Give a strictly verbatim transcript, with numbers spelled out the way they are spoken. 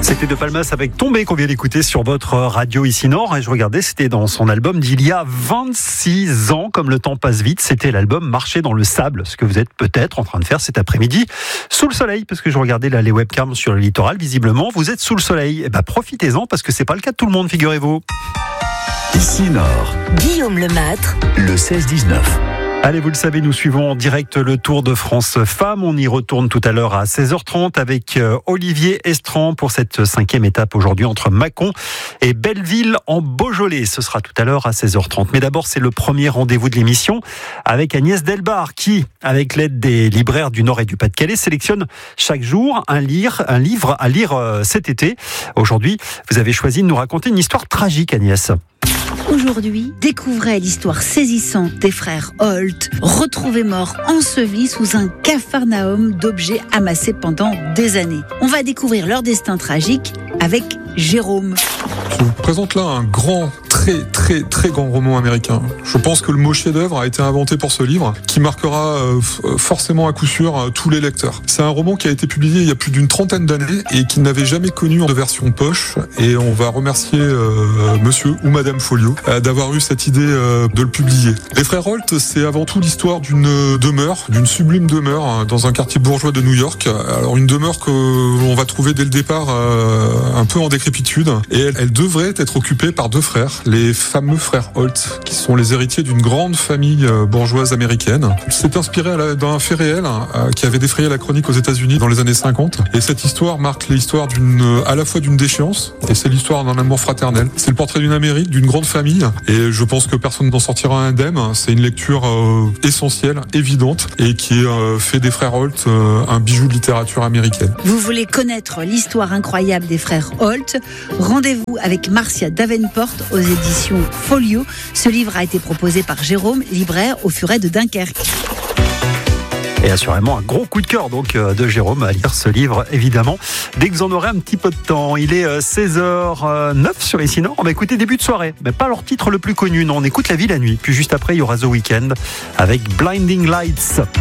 C'était De Palmas avec Tombé qu'on vient d'écouter sur votre radio ici Nord. Et je regardais, c'était dans son album d'il y a vingt-six ans. Comme le temps passe vite, c'était l'album Marcher dans le sable. Ce que vous êtes peut-être en train de faire cet après-midi sous le soleil. Parce que je regardais là les webcams sur le littoral. Visiblement, vous êtes sous le soleil. Et ben profitez-en parce que c'est pas le cas de tout le monde, figurez-vous. Ici Nord, Guillaume Lemaitre, le seize dix-neuf. Allez, vous le savez, nous suivons en direct le Tour de France Femmes. On y retourne tout à l'heure à seize heures trente avec Olivier Estran pour cette cinquième étape aujourd'hui entre Mâcon et Belleville en Beaujolais. Ce sera tout à l'heure à seize heures trente. Mais d'abord, c'est le premier rendez-vous de l'émission avec Agnès Delbar qui, avec l'aide des libraires du Nord et du Pas-de-Calais, sélectionne chaque jour un, lire, un livre à lire cet été. Aujourd'hui, vous avez choisi de nous raconter une histoire tragique, Agnès. Aujourd'hui, découvrez l'histoire saisissante des frères Holt, retrouvés morts ensevelis sous un capharnaüm d'objets amassés pendant des années. On va découvrir leur destin tragique avec Jérôme. Je vous présente là un grand, très très très grand roman américain. Je pense que le mot chef-d'œuvre a été inventé pour ce livre, qui marquera euh, forcément à coup sûr euh, tous les lecteurs. C'est un roman qui a été publié il y a plus d'une trentaine d'années et qui n'avait jamais connu de version poche. Et on va remercier euh, Monsieur ou Madame Folio euh, d'avoir eu cette idée euh, de le publier. Les frères Holt, c'est avant tout l'histoire d'une demeure, d'une sublime demeure hein, dans un quartier bourgeois de New York. Alors une demeure que l'on va trouver dès le départ euh, un peu en décrépitude, et elle, elle devrait être occupée par deux frères, les fameux frères Holt, qui sont les héritiers d'une grande famille bourgeoise américaine. C'est inspiré d'un fait réel euh, qui avait défrayé la chronique aux États-Unis dans les années cinquante. Et cette histoire marque l'histoire d'une, à la fois d'une déchéance, et c'est l'histoire d'un amour fraternel. C'est le portrait d'une Amérique, d'une grande famille, et je pense que personne n'en sortira indemne. C'est une lecture euh, essentielle, évidente, et qui euh, fait des frères Holt euh, un bijou de littérature américaine. Vous voulez connaître l'histoire incroyable des frères Holt ? Rendez-vous avec Marcia Davenport aux éditions Folio. Ce livre a été proposé par Jérôme, libraire au Furet de Dunkerque. Et assurément un gros coup de cœur donc de Jérôme à lire ce livre évidemment dès que vous en aurez un petit peu de temps. Il est seize heures neuf sur Ici Nord. On va écouter début de soirée, mais pas leur titre le plus connu. Non, on écoute La Vie la nuit. Puis juste après il y aura The Weeknd avec Blinding Lights.